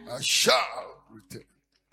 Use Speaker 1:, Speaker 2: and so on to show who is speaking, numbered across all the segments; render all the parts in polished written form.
Speaker 1: I shall return.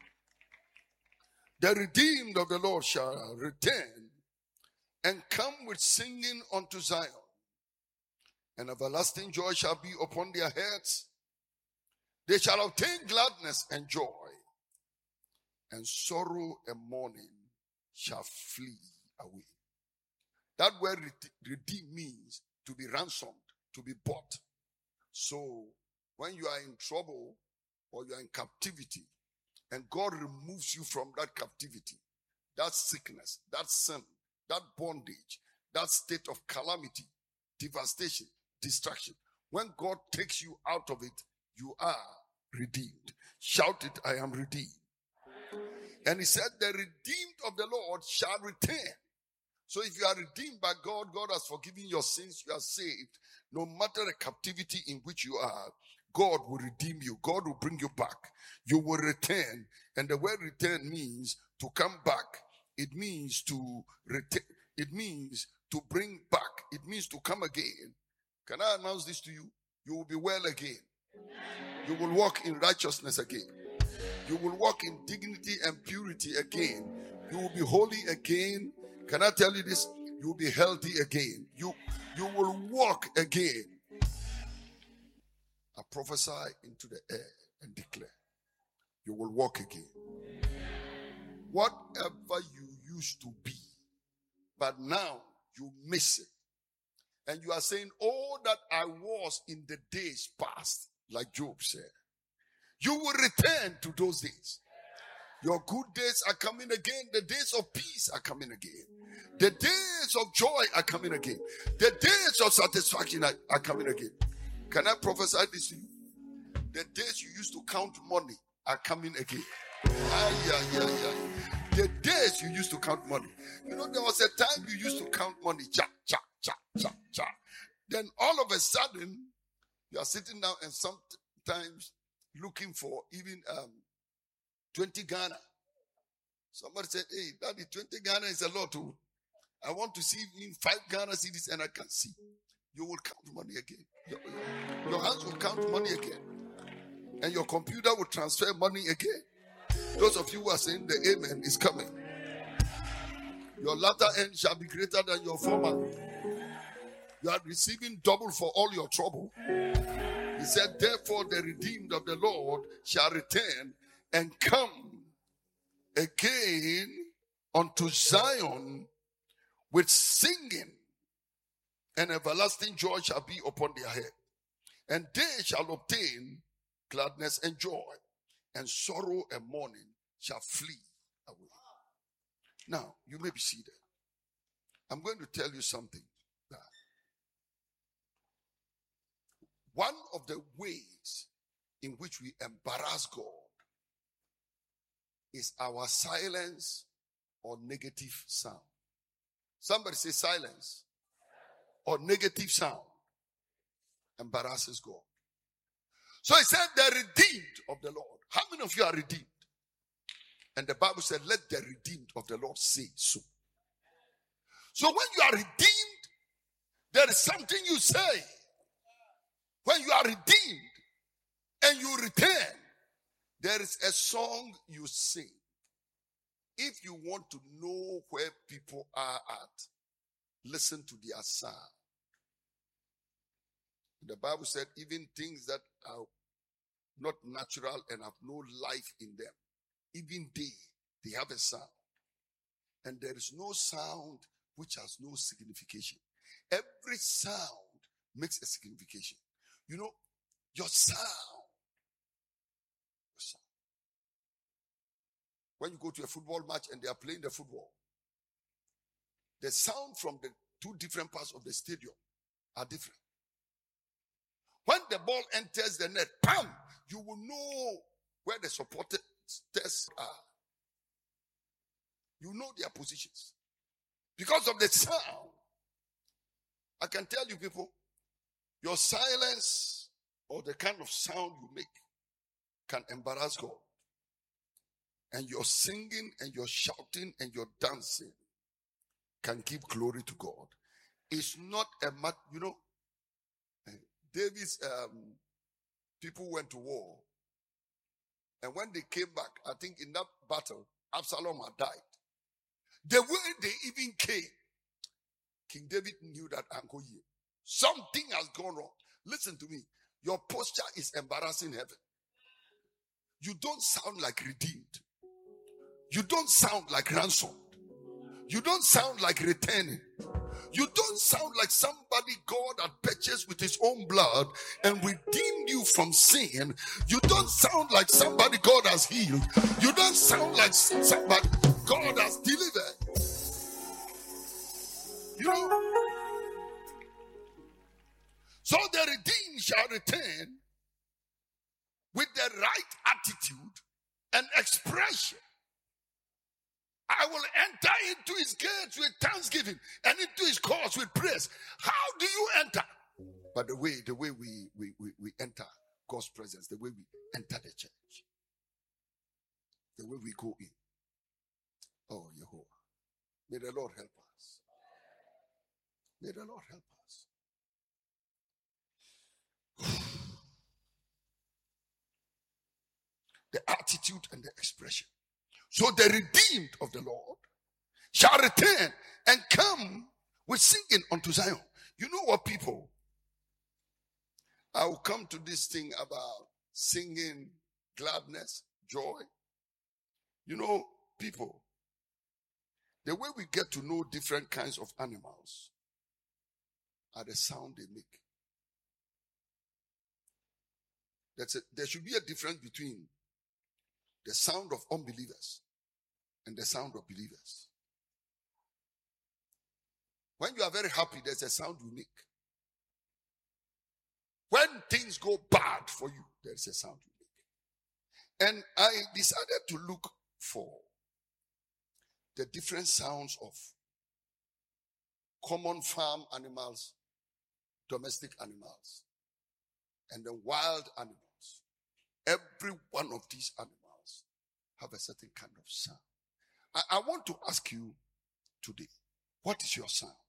Speaker 1: The redeemed of the Lord shall return and come with singing unto Zion. And everlasting joy shall be upon their heads. They shall obtain gladness and joy, and sorrow and mourning shall flee away. That word redeem means to be ransomed, to be bought. So when you are in trouble or you are in captivity, and God removes you from that captivity, that sickness, that sin, that bondage, that state of calamity, devastation, destruction. When God takes you out of it, you are redeemed. Shout it, I am redeemed. And he said, the redeemed of the Lord shall return. So if you are redeemed by God, God has forgiven your sins, you are saved. No matter the captivity in which you are, God will redeem you. God will bring you back. You will return. And the word return means to come back. It means to return. It means to bring back. It means to come again. Can I announce this to you? You will be well again. You will walk in righteousness again. You will walk in dignity and purity again. You will be holy again. Can I tell you this? You will be healthy again. You will walk again. I prophesy into the air and declare, you will walk again. Whatever you used to be, but now you miss it. And you are saying, all that I was in the days past, like Job said, you will return to those days. Your good days are coming again. The days of peace are coming again. The days of joy are coming again. The days of satisfaction are coming again. Can I prophesy this to you? The days you used to count money are coming again. The days you used to count money. You know, there was a time you used to count money. Cha, cha, cha, cha, cha. Then all of a sudden, you are sitting down and sometimes looking for even 20 Ghana. Somebody said, hey, Daddy, 20 Ghana is a lot too. I want to see in 5 Ghana cities and I can't see. You will count money again. Your hands will count money again. And your computer will transfer money again. Those of you who are saying the amen is coming. Your latter end shall be greater than your former. You are receiving double for all your trouble. He said, therefore the redeemed of the Lord shall return and come again unto Zion with singing, and everlasting joy shall be upon their head. And they shall obtain gladness and joy, and sorrow and mourning shall flee away. Now, you may be seated. I'm going to tell you something. That one of the ways in which we embarrass God is our silence or negative sound. Somebody say silence or negative sound embarrasses God. So he said, the redeemed of the Lord. How many of you are redeemed? And the Bible said, let the redeemed of the Lord say so. So when you are redeemed, there is something you say. When you are redeemed and you return, there is a song you sing. If you want to know where people are at, listen to their sound. The Bible said even things that are not natural and have no life in them, even they have a sound. And there is no sound which has no signification. Every sound makes a signification. You know, your sound. When you go to a football match and they are playing the football, the sound from the two different parts of the stadium are different. When the ball enters the net, bam, you will know where the supporters are. You know their positions. Because of the sound. I can tell you people, your silence or the kind of sound you make can embarrass God. And your singing and your shouting and your dancing can give glory to God. It's not a matter, you know, David's people went to war And when they came back, I think in that battle, Absalom had died. The way they even came, King David knew that something has gone wrong. Listen to me. Your posture is embarrassing heaven. You don't sound like redeemed. You don't sound like ransomed. You don't sound like returning. You don't sound like somebody God had purchased with his own blood and redeemed you from sin. You don't sound like somebody God has healed. You don't sound like somebody God has delivered. You know? So the redeemed shall return with the right attitude and expression. I will enter into his gates with thanksgiving and into his courts with praise. How do you enter? But the way we enter God's presence, the way we enter the church, the way we go in. Oh, Jehovah. May the Lord help us. May the Lord help us. The attitude and the expression. So the redeemed of the Lord shall return and come with singing unto Zion. You know what, people? I will come to this thing about singing, gladness, joy. You know, people, the way we get to know different kinds of animals are the sound they make. There should be a difference between the sound of unbelievers and the sound of believers. When you are very happy, there's a sound you make. When things go bad for you, there's a sound you make. And I decided to look for the different sounds of common farm animals, domestic animals, and the wild animals. Every one of these animals have a certain kind of sound. I want to ask you today, what is your sound?